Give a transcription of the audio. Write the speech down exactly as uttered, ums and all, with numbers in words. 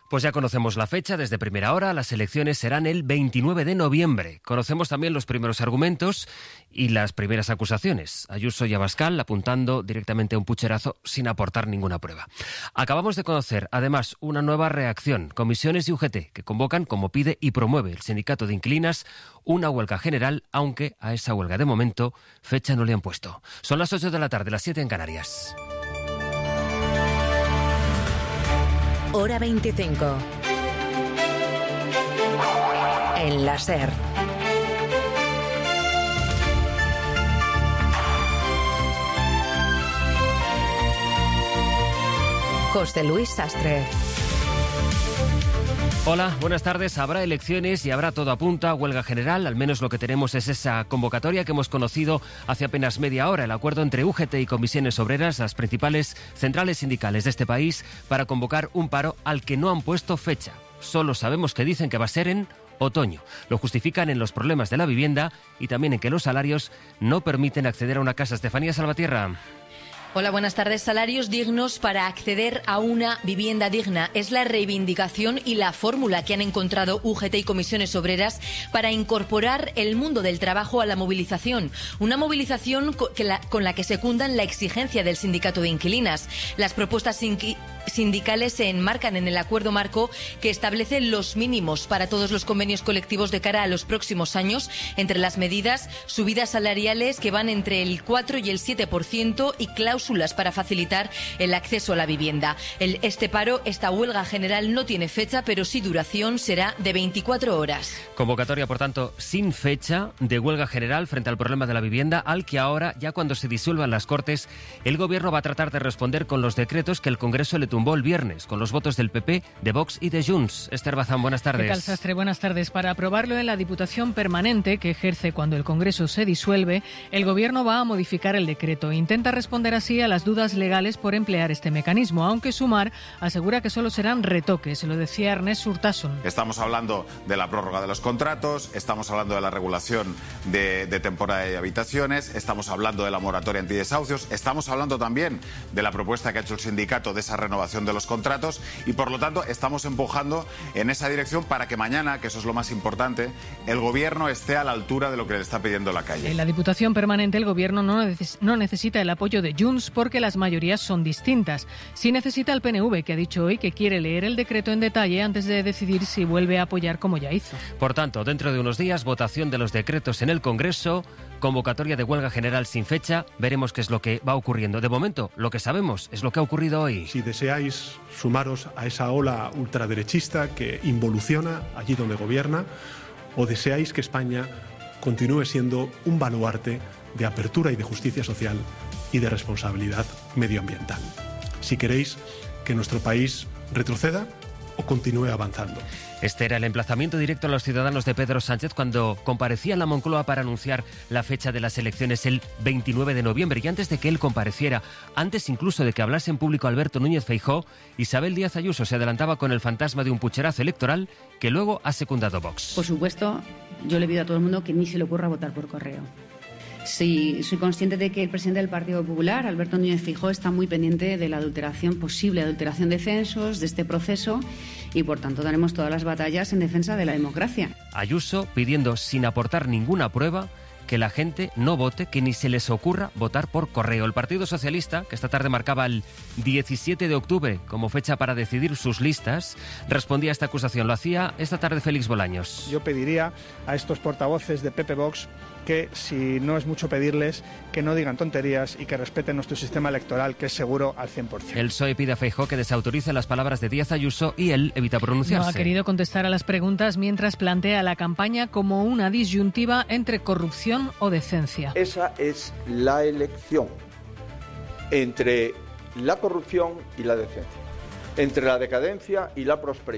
Pues ya conocemos la fecha desde primera hora. Las elecciones serán el veintinueve de noviembre. Conocemos también los primeros argumentos y las primeras acusaciones. Ayuso y Abascal apuntando directamente a un pucherazo sin aportar ninguna prueba. Acabamos de conocer, además, una nueva reacción. Comisiones y U G T que convocan, como pide y promueve el sindicato de inquilinas, una huelga general, aunque a esa huelga de momento fecha no le han puesto. Son las ocho de la tarde, las siete en Canarias. Hora veinticinco. En la SER. José Luis Sastre. Hola, buenas tardes. Habrá elecciones y habrá todo apunta, huelga general. Al menos lo que tenemos es esa convocatoria que hemos conocido hace apenas media hora, el acuerdo entre U G T y comisiones obreras, las principales centrales sindicales de este país, para convocar un paro al que no han puesto fecha. Solo sabemos que dicen que va a ser en otoño. Lo justifican en los problemas de la vivienda y también en que los salarios no permiten acceder a una casa. Estefanía Salvatierra. Hola, buenas tardes. Salarios dignos para acceder a una vivienda digna. Es la reivindicación y la fórmula que han encontrado U G T y comisiones obreras para incorporar el mundo del trabajo a la movilización. Una movilización con la que secundan la exigencia del sindicato de inquilinas. Las propuestas sindicales se enmarcan en el acuerdo marco que establece los mínimos para todos los convenios colectivos de cara a los próximos años. Entre las medidas, subidas salariales que van entre el cuatro y el siete por ciento y cláusulas para facilitar el acceso a la vivienda. El, este paro, esta huelga general no tiene fecha, pero sí duración, será de veinticuatro horas. Convocatoria, por tanto, sin fecha de huelga general frente al problema de la vivienda, al que ahora, ya cuando se disuelvan las Cortes, el Gobierno va a tratar de responder con los decretos que el Congreso le tumbó el viernes, con los votos del P P, de Vox y de Junts. Esther Bazán, buenas tardes. ¿Qué tal, Sastre? Buenas tardes. Para aprobarlo en la Diputación Permanente, que ejerce cuando el Congreso se disuelve, el Gobierno va a modificar el decreto. Intenta responder así a las dudas legales por emplear este mecanismo, aunque Sumar asegura que solo serán retoques. Lo decía Ernest Urtasun. Estamos hablando de la prórroga de los contratos, estamos hablando de la regulación de, de temporada de habitaciones, estamos hablando de la moratoria antidesahucios, estamos hablando también de la propuesta que ha hecho el sindicato de esa renovación de los contratos y, por lo tanto, estamos empujando en esa dirección para que mañana, que eso es lo más importante, el Gobierno esté a la altura de lo que le está pidiendo la calle. En la Diputación Permanente el Gobierno no, neces- no necesita el apoyo de Junts porque las mayorías son distintas. Sí necesita el P N V, que ha dicho hoy que quiere leer el decreto en detalle antes de decidir si vuelve a apoyar como ya hizo. Por tanto, dentro de unos días, votación de los decretos en el Congreso, convocatoria de huelga general sin fecha. Veremos qué es lo que va ocurriendo. De momento, lo que sabemos es lo que ha ocurrido hoy. Si deseáis sumaros a esa ola ultraderechista que involuciona allí donde gobierna, o deseáis que España continúe siendo un baluarte de apertura y de justicia social y de responsabilidad medioambiental. Si queréis que nuestro país retroceda o continúe avanzando. Este era el emplazamiento directo a los ciudadanos de Pedro Sánchez cuando comparecía en la Moncloa para anunciar la fecha de las elecciones el veintinueve de noviembre. Y antes de que él compareciera, antes incluso de que hablase en público Alberto Núñez Feijóo, Isabel Díaz Ayuso se adelantaba con el fantasma de un pucherazo electoral que luego ha secundado Vox. Por supuesto, yo le pido a todo el mundo que ni se le ocurra votar por correo. Sí, soy consciente de que el presidente del Partido Popular, Alberto Núñez Feijóo, está muy pendiente de la adulteración, posible adulteración de censos, de este proceso, y por tanto daremos todas las batallas en defensa de la democracia. Ayuso pidiendo, sin aportar ninguna prueba, que la gente no vote, que ni se les ocurra votar por correo. El Partido Socialista, que esta tarde marcaba el diecisiete de octubre como fecha para decidir sus listas, respondía a esta acusación. Lo hacía esta tarde Félix Bolaños. Yo pediría a estos portavoces de P P Vox que, si no es mucho pedirles, que no digan tonterías y que respeten nuestro sistema electoral, que es seguro al cien por ciento. El P S O E pide a Feijóo que desautorice las palabras de Díaz Ayuso y él evita pronunciarse. No ha querido contestar a las preguntas mientras plantea la campaña como una disyuntiva entre corrupción o decencia. Esa es la elección entre la corrupción y la decencia, entre la decadencia y la prosperidad.